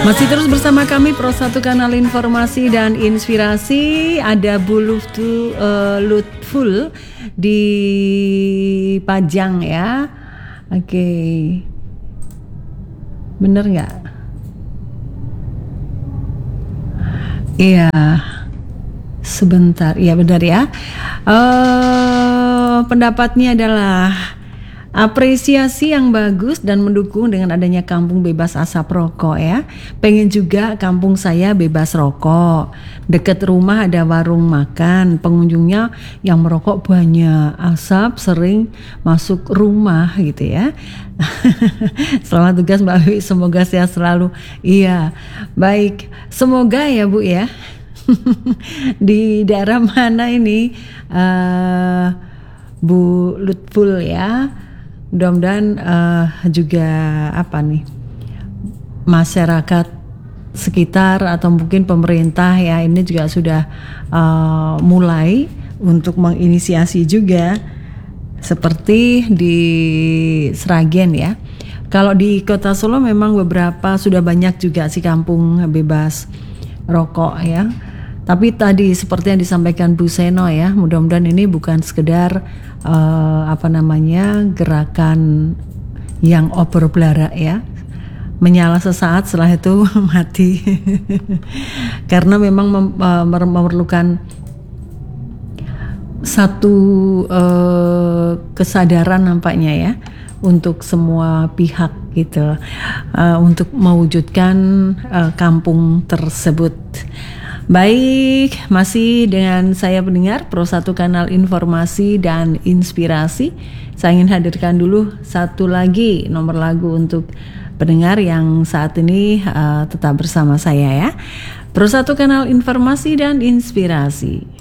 Masih terus bersama kami Pro 1 Kanal Informasi dan Inspirasi. Ada Bu Lutful di Pajang ya. Oke, bener nggak? Iya, sebentar. Iya benar ya. Pendapatnya adalah apresiasi yang bagus dan mendukung dengan adanya kampung bebas asap rokok ya. Pengen juga kampung saya bebas rokok. Dekat rumah ada warung makan, pengunjungnya yang merokok banyak, asap sering masuk rumah gitu ya. Selamat tugas Mbak Wi, semoga sehat selalu. Iya, baik. Semoga ya Bu ya. Di daerah mana ini Bu Lutful ya? Mudah-mudahan juga apa nih masyarakat sekitar atau mungkin pemerintah ya ini juga sudah mulai untuk menginisiasi juga seperti di Sragen ya. Kalau di Kota Solo memang beberapa sudah banyak juga sih kampung bebas rokok ya. Tapi tadi seperti yang disampaikan Bu Seno ya, mudah-mudahan ini bukan sekedar gerakan yang obor belara ya, menyala sesaat setelah itu mati. Karena memang memerlukan satu kesadaran nampaknya ya untuk semua pihak gitu, untuk mewujudkan kampung tersebut. Baik, masih dengan saya pendengar Pro 1 Kanal Informasi dan Inspirasi. Saya ingin hadirkan dulu satu lagi nomor lagu untuk pendengar yang saat ini tetap bersama saya ya. Pro 1 Kanal Informasi dan Inspirasi.